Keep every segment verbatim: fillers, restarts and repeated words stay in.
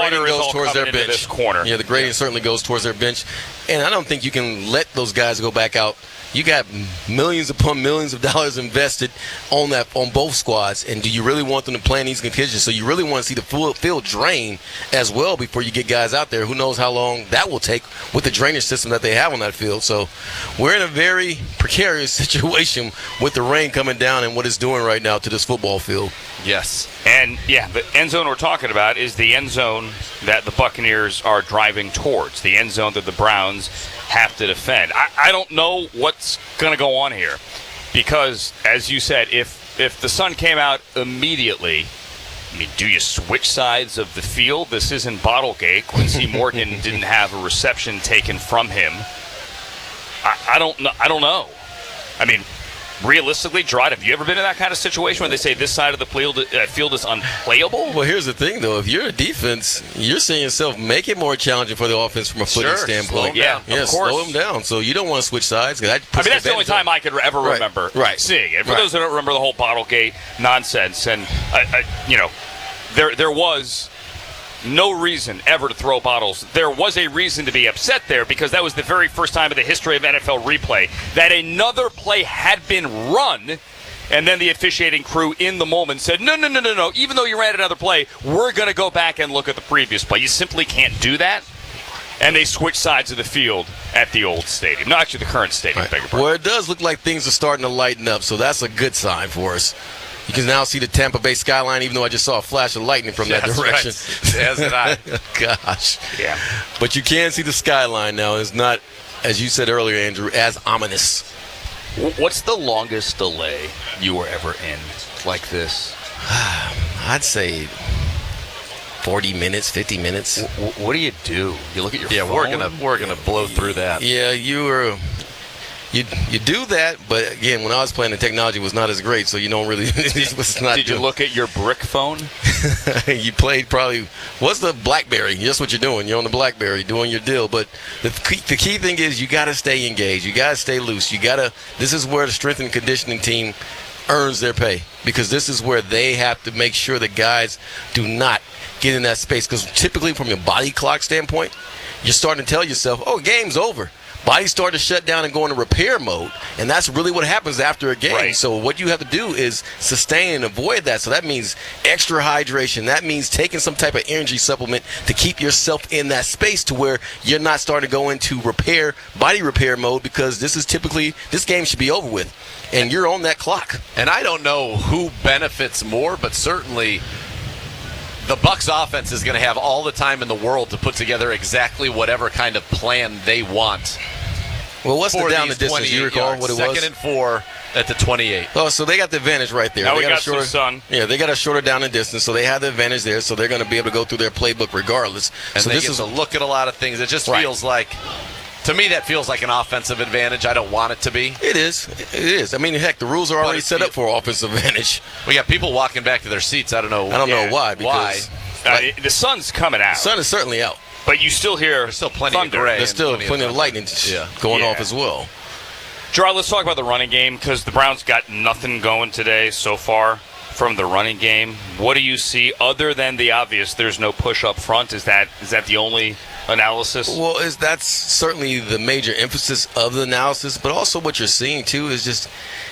grading water is goes all towards their coming into bench. this corner. Yeah, the grading Yeah. certainly goes towards their bench. And I don't think you can let those guys go back out. You got millions upon millions of dollars invested on that on both squads, and do you really want them to play in these conditions? So you really want to see the full field drain as well before you get guys out there. Who knows how long that will take with the drainage system that they have on that field. So we're in a very precarious situation with the rain coming down and what it's doing right now to this football field. Yes. And, yeah, the end zone we're talking about is the end zone that the Buccaneers are driving towards, the end zone that the Browns have to defend. I, I don't know what's going to go on here because, as you said, if if the sun came out immediately, I mean, do you switch sides of the field? This isn't Bottlegate. Quincy Morgan didn't have a reception taken from him. I, I don't know. I don't know. I mean, realistically, Gerard, have you ever been in that kind of situation where they say this side of the field, uh, field is unplayable? Well, here's the thing, though. If you're a defense, you're seeing yourself make it more challenging for the offense from a footing Sure, standpoint. Yeah, yeah, of course. slow them down. So you don't want to switch sides. That I puts mean, that's the only advantage time on- I could ever Right, remember right, seeing it. For right. those who don't remember the whole Bottlegate nonsense, and, uh, uh, you know, there there was no reason ever to throw bottles. There was a reason to be upset there because that was the very first time in the history of N F L replay that another play had been run, and then the officiating crew in the moment said, no, no, no, no, no, even though you ran another play, we're going to go back and look at the previous play. You simply can't do that. And they switched sides of the field at the old stadium. No, actually, the current stadium. Right. Beg your pardon. Well, it does look like things are starting to lighten up, so that's a good sign for us. You can now see the Tampa Bay skyline, even though I just saw a flash of lightning from that That's direction. right. As did I. Gosh. Yeah. But you can see the skyline now. It's not, as you said earlier, Andrew, as ominous. What's the longest delay you were ever in like this? I'd say forty minutes, fifty minutes. W- what do you do? You look at your Yeah, phone? we're gonna we're gonna blow through that. Yeah, you were. You you do that, but again, when I was playing, the technology was not as great, so you don't really. It was not Did you good. look at your brick phone? You played probably. What's the BlackBerry? That's what you're doing. You're on the BlackBerry doing your deal. But the key, the key thing is you got to stay engaged. You got to stay loose. You got to. This is where the strength and conditioning team earns their pay because this is where they have to make sure that guys do not get in that space. Because typically, from your body clock standpoint, you're starting to tell yourself, "Oh, game's over." Bodies start to shut down and go into repair mode, and that's really what happens after a game. Right. So what you have to do is sustain and avoid that. So that means extra hydration. That means taking some type of energy supplement to keep yourself in that space to where you're not starting to go into repair, body repair mode because this is typically, this game should be over with, and you're on that clock. And I don't know who benefits more, but certainly the Bucs offense is going to have all the time in the world to put together exactly whatever kind of plan they want. Well, what's the for down the these distance? You twenty-eight recall yards. what it Second was? and four at the twenty-eight. Oh, so they got the advantage right there. Now they we got a shorter, some sun. Yeah, they got a shorter down in distance, so they have the advantage there. So they're going to be able to go through their playbook regardless. And so they this get is to look at a lot of things. It just Right. feels like, to me, that feels like an offensive advantage. I don't want it to be. It is. It is. I mean, heck, the rules are already it's set the- up for offensive advantage. We got people walking back to their seats. I don't know. I don't Yeah. know why. Because Uh, the sun's coming out, the sun is certainly out. but you still hear There's still plenty thunder. of gray. There's still plenty of plenty of thunder. lightning Yeah. going Yeah. off as well. Gerard, let's talk about the running game because the Browns got nothing going today so far from the running game. What do you see other than the obvious? There's no push up front. Is that is that the only analysis? Well, is that's certainly the major emphasis of the analysis, but also what you're seeing too is just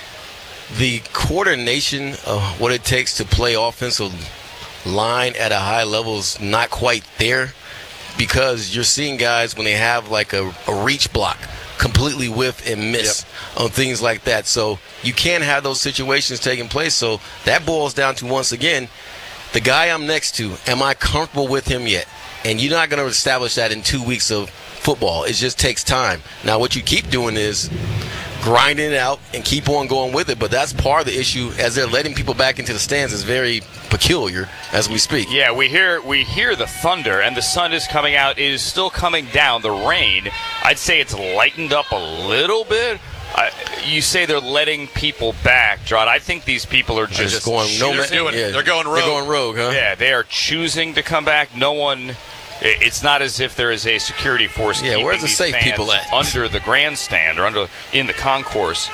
the coordination of what it takes to play offensive line at a high level is not quite there because you're seeing guys when they have like a, a reach block completely whiff and miss on things like that. So you can't have those situations taking place. So that boils down to, once again, the guy I'm next to, am I comfortable with him yet? And you're not going to establish that in two weeks of football. It just takes time. Now, what you keep doing is grinding it out and keep on going with it. But that's part of the issue as they're letting people back into the stands is very peculiar as we speak. Yeah, we hear we hear the thunder, and the sun is coming out. It is still coming down. The rain, I'd say it's lightened up a little bit. Uh, you say they're letting people back, John. I think these people are just, Just going no they're ma- doing- yeah. they're going rogue. They're going rogue, huh? Yeah, they are choosing to come back. No one. It's not as if there is a security force. Yeah, keeping where's the these safe fans people at? under the grandstand or under in the concourse.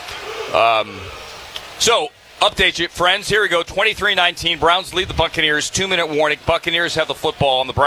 Um, so update you, friends. Here we go. twenty-three nineteen. Browns lead the Buccaneers. Two minute warning. Buccaneers have the football on the Browns.